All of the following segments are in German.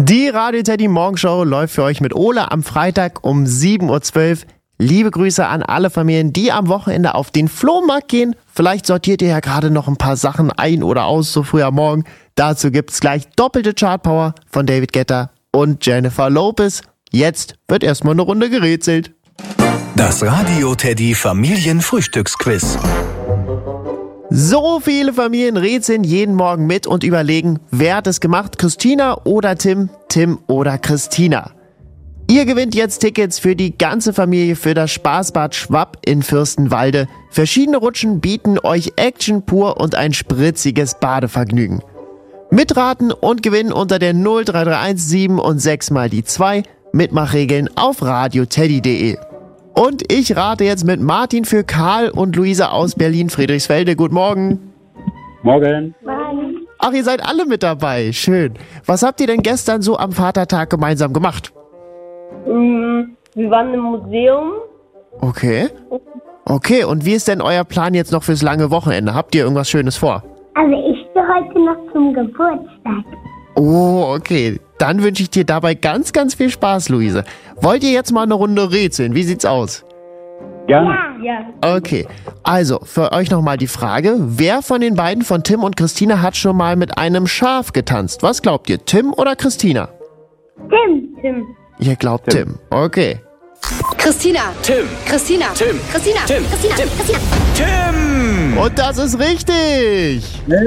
Die Radio Teddy Morgenshow läuft für euch mit Ole am Freitag um 7.12 Uhr. Liebe Grüße an alle Familien, die am Wochenende auf den Flohmarkt gehen. Vielleicht sortiert ihr ja gerade noch ein paar Sachen ein oder aus, so früh am Morgen. Dazu gibt's gleich doppelte Chartpower von David Guetta und Jennifer Lopez. Jetzt wird erstmal eine Runde gerätselt. Das Radio Teddy Familienfrühstücksquiz. So viele Familien rätseln jeden Morgen mit und überlegen, wer hat es gemacht, Christina oder Tim, Tim oder Christina. Ihr gewinnt jetzt Tickets für die ganze Familie für das Spaßbad Schwapp in Fürstenwalde. Verschiedene Rutschen bieten euch Action pur und ein spritziges Badevergnügen. Mitraten und gewinnen unter der 0331 7 und 6 mal die 2. Mitmachregeln auf radioteddy.de. Und ich rate jetzt mit Martin für Karl und Luisa aus Berlin-Friedrichsfelde. Guten Morgen. Morgen. Ach, ihr seid alle mit dabei. Schön. Was habt ihr denn gestern so am Vatertag gemeinsam gemacht? Wir waren im Museum. Okay. Okay, und wie ist denn euer Plan jetzt noch fürs lange Wochenende? Habt ihr irgendwas Schönes vor? Also ich bin heute noch zum Geburtstag. Oh, okay. Dann wünsche ich dir dabei ganz, ganz viel Spaß, Luise. Wollt ihr jetzt mal eine Runde rätseln? Wie sieht's aus? Gerne. Ja. Okay, also für euch nochmal die Frage, wer von den beiden, von Tim und Christina, hat schon mal mit einem Schaf getanzt? Was glaubt ihr, Tim oder Christina? Tim. Ihr glaubt Tim. Okay. Christina. Tim. Christina. Tim. Christina. Tim. Christina. Tim. Christina. Tim! Und das ist richtig!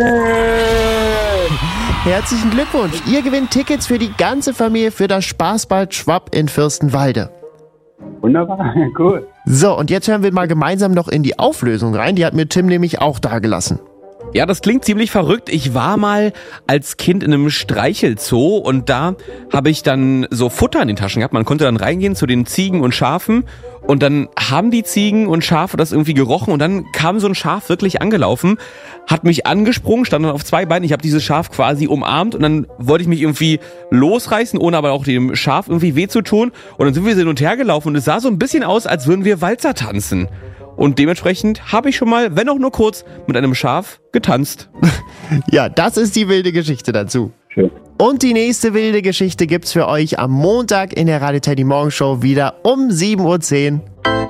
Herzlichen Glückwunsch! Ihr gewinnt Tickets für die ganze Familie für das Spaßbad Schwapp in Fürstenwalde. Wunderbar, cool. So, und jetzt hören wir mal gemeinsam noch in die Auflösung rein. Die hat mir Tim nämlich auch dagelassen. Ja, das klingt ziemlich verrückt. Ich war mal als Kind in einem Streichelzoo und da habe ich dann so Futter in den Taschen gehabt. Man konnte dann reingehen zu den Ziegen und Schafen und dann haben die Ziegen und Schafe das irgendwie gerochen und dann kam so ein Schaf wirklich angelaufen, hat mich angesprungen, stand dann auf zwei Beinen. Ich habe dieses Schaf quasi umarmt und dann wollte ich mich irgendwie losreißen, ohne aber auch dem Schaf irgendwie weh zu tun. Und dann sind wir hin und her gelaufen und es sah so ein bisschen aus, als würden wir Walzer tanzen. Und dementsprechend habe ich schon mal, wenn auch nur kurz, mit einem Schaf getanzt. Ja, das ist die wilde Geschichte dazu. Schön. Und die nächste wilde Geschichte gibt's für euch am Montag in der Radio Teddy Morgenshow wieder um 7.10 Uhr.